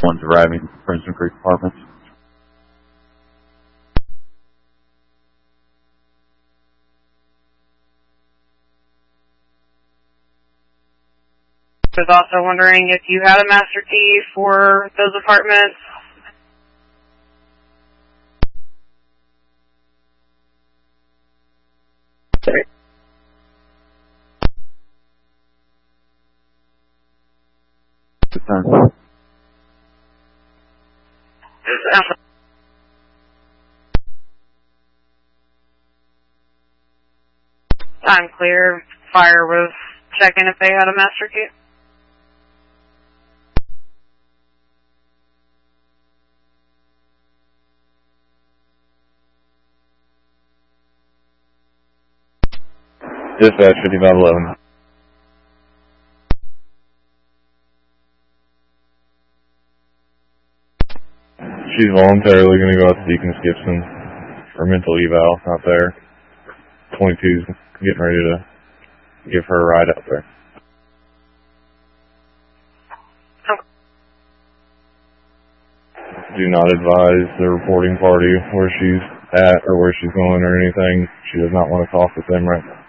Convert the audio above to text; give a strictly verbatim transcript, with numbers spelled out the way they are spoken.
One's arriving from Princeton Creek Apartments. I was also wondering if you had a master key for those apartments. Sorry. Time. I'm clear. Fire was checking if they had a master key. Dispatch fifty-five eleven. She's voluntarily going to go out to Deaconess Gibson for mental eval out there. twenty-two's getting ready to give her a ride out there. Do not advise the reporting party where she's at or where she's going or anything. She does not want to talk with them right now.